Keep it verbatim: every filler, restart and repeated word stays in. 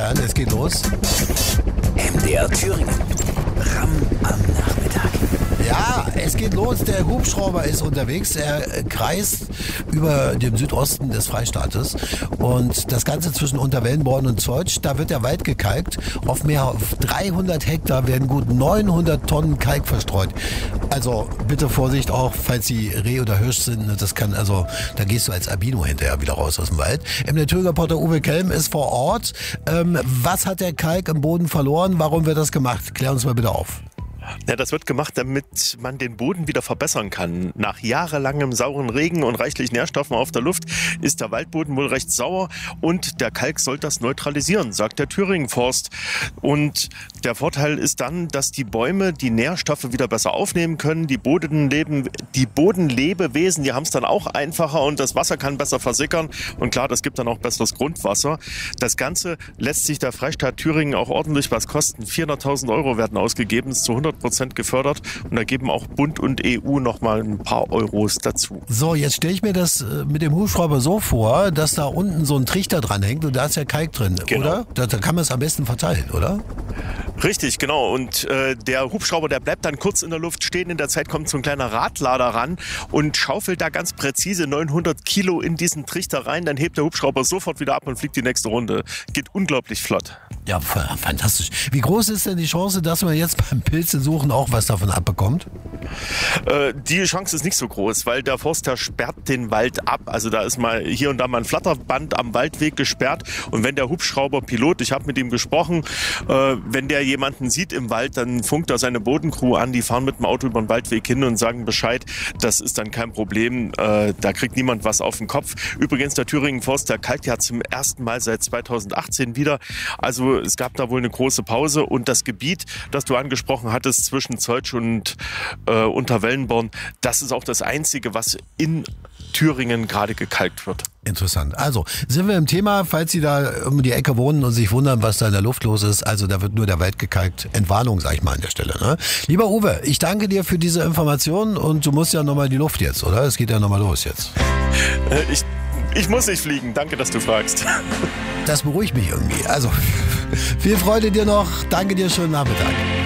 Es geht los. M D R Thüringen. Ram am Nachmittag. Ja, es geht los. Der Hubschrauber ist unterwegs. Er kreist über dem Südosten des Freistaates. Und das Ganze zwischen Unterwellenborn und Zeutsch, da wird der Wald gekalkt. Auf mehr als dreihundert Hektar werden gut neunhundert Tonnen Kalk verstreut. Also bitte Vorsicht auch, falls Sie Reh oder Hirsch sind. Das kann also, da gehst du als Albino hinterher wieder raus aus dem Wald. M D R-Reporter Uwe Kelm ist vor Ort. Ähm, was hat der Kalk im Boden verloren? Warum wird das gemacht? Klär uns mal bitte auf. Ja, das wird gemacht, damit man den Boden wieder verbessern kann. Nach jahrelangem sauren Regen und reichlich Nährstoffen auf der Luft ist der Waldboden wohl recht sauer und der Kalk soll das neutralisieren, sagt der Thüringen Forst. Und der Vorteil ist dann, dass die Bäume die Nährstoffe wieder besser aufnehmen können. Die Bodenleben, die Bodenlebewesen, die haben es dann auch einfacher und das Wasser kann besser versickern. Und klar, das gibt dann auch besseres Grundwasser. Das Ganze lässt sich der Freistaat Thüringen auch ordentlich was kosten. vierhunderttausend Euro werden ausgegeben, ist zu hundert Prozent gefördert und da geben auch Bund und E U noch mal ein paar Euros dazu. So, jetzt stelle ich mir das mit dem Hubschrauber so vor, dass da unten so ein Trichter dran hängt und da ist ja Kalk drin, genau. Oder? Da, da kann man es am besten verteilen, oder? Richtig, genau. Und äh, der Hubschrauber, der bleibt dann kurz in der Luft stehen. In der Zeit kommt so ein kleiner Radlader ran und schaufelt da ganz präzise neunhundert Kilo in diesen Trichter rein. Dann hebt der Hubschrauber sofort wieder ab und fliegt die nächste Runde. Geht unglaublich flott. Ja, fantastisch. Wie groß ist denn die Chance, dass man jetzt beim Pilzesuchen auch was davon abbekommt? Äh, die Chance ist nicht so groß, weil der Forster sperrt den Wald ab. Also da ist mal hier und da mal ein Flatterband am Waldweg gesperrt. Und wenn der Hubschrauberpilot, ich habe mit ihm gesprochen, äh, wenn der jemanden sieht im Wald, dann funkt er seine Bodencrew an. Die fahren mit dem Auto über den Waldweg hin und sagen Bescheid. Das ist dann kein Problem. Äh, da kriegt niemand was auf den Kopf. Übrigens, der Thüringen Forst, der kalkt ja zum ersten Mal seit zweitausendachtzehn wieder. Also es gab da wohl eine große Pause. Und das Gebiet, das du angesprochen hattest, zwischen Zeutsch und äh, Unterwellenborn, das ist auch das Einzige, was in Thüringen gerade gekalkt wird. Interessant. Also, sind wir im Thema, falls Sie da um die Ecke wohnen und sich wundern, was da in der Luft los ist. Also, da wird nur der Wald gekalkt. Entwarnung, sag ich mal an der Stelle. Ne? Lieber Uwe, ich danke dir für diese Informationen und du musst ja nochmal in die Luft jetzt, oder? Es geht ja nochmal los jetzt. Äh, ich, ich muss nicht fliegen. Danke, dass du fragst. Das beruhigt mich irgendwie. Also, viel Freude dir noch. Danke dir, schönen Nachmittag.